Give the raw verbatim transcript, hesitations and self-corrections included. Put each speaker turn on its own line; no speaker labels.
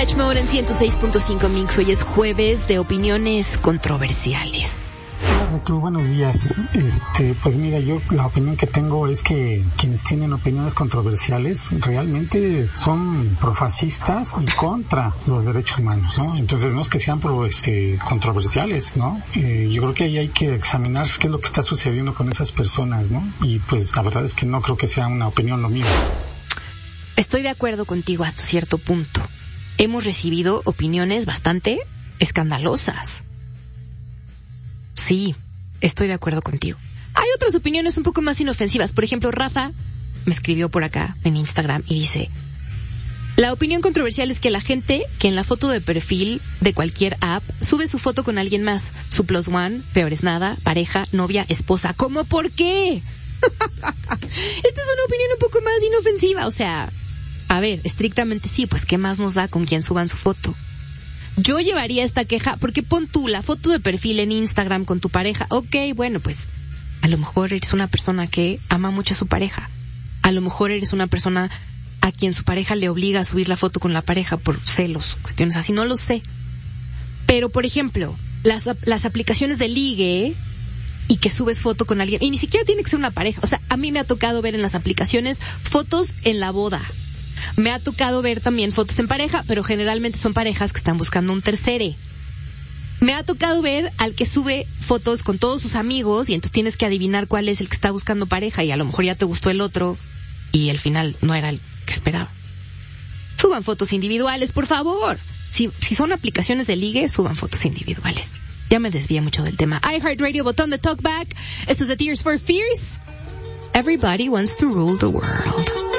Depeche Mode en ciento seis punto cinco Mix. Hoy es jueves de opiniones controversiales.
Hola, tú, buenos días. Este, pues mira, yo la opinión que tengo es que quienes tienen opiniones controversiales realmente son profascistas y contra los derechos humanos, ¿no? Entonces no es que sean pro, este, controversiales, ¿no? Eh, yo creo que ahí hay que examinar qué es lo que está sucediendo con esas personas, ¿no? Y pues la verdad es que no creo que sea una opinión lo mío.
Estoy de acuerdo contigo hasta cierto punto. Hemos recibido opiniones bastante escandalosas. Sí, estoy de acuerdo contigo. Hay otras opiniones un poco más inofensivas. Por ejemplo, Rafa me escribió por acá en Instagram y dice: la opinión controversial es que la gente que en la foto de perfil de cualquier app sube su foto con alguien más, su plus one, peor es nada, pareja, novia, esposa. ¿Cómo? ¿Por qué? Esta es una opinión un poco más inofensiva. O sea, a ver, estrictamente sí, pues ¿qué más nos da con quien suban su foto? Yo llevaría esta queja, porque pon tú la foto de perfil en Instagram con tu pareja. Ok, bueno, pues a lo mejor eres una persona que ama mucho a su pareja. A lo mejor eres una persona a quien su pareja le obliga a subir la foto con la pareja por celos, cuestiones así, no lo sé. Pero, por ejemplo, las, las aplicaciones de ligue y que subes foto con alguien, y ni siquiera tiene que ser una pareja. O sea, a mí me ha tocado ver en las aplicaciones fotos en la boda. Me ha tocado ver también fotos en pareja, pero generalmente son parejas que están buscando un tercere. Me ha tocado ver al que sube fotos con todos sus amigos y entonces tienes que adivinar cuál es el que está buscando pareja y a lo mejor ya te gustó el otro y al final no era el que esperabas. Suban fotos individuales, por favor. Si, si son aplicaciones de ligue, suban fotos individuales. Ya me desvié mucho del tema. iHeartRadio, botón de talkback. Esto es de Tears for Fears. Everybody wants to rule the world.